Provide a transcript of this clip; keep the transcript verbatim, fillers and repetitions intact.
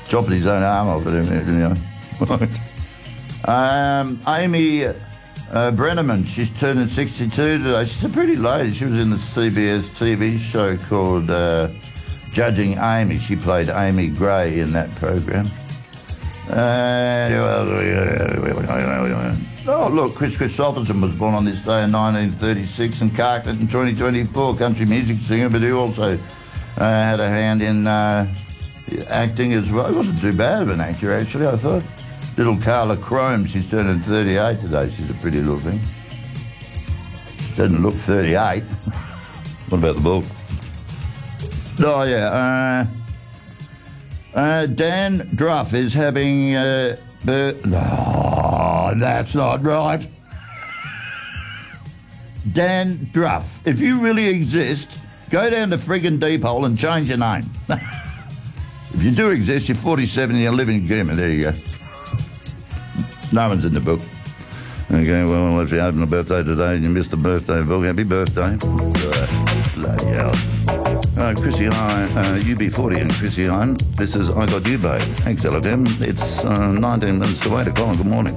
chopping his own arm off, you know. um, Amy uh, Brenneman, she's turning sixty-two today. She's a pretty lady. She was in the C B S T V show called uh, Judging Amy. She played Amy Gray in that program. Uh, oh, look, Chris Christopherson was born on this day in nineteen thirty-six and carked it in twenty twenty-four. Country music singer, but he also uh, had a hand in uh, acting as well. He wasn't too bad of an actor, actually, I thought. Little Carla Crome, she's turning thirty-eight today. She's a pretty little thing. She doesn't look thirty-eight. What about the book? Oh, yeah. Uh, uh, Dan Druff is having... Uh, bir- oh, that's not right. Dan Druff. If you really exist, go down to friggin' Deep Hole and change your name. If you do exist, you're forty-seven and you live in Gooma. There you go. No one's in the book. Okay, well, if you're having a birthday today and you missed the birthday book, happy birthday. Bloody hell. Uh, Chrissy Hine, uh, U B forty and Chrissy Hine. This is I Got You, Babe. X L F M. It's uh, nineteen minutes to eight o'clock. Good morning.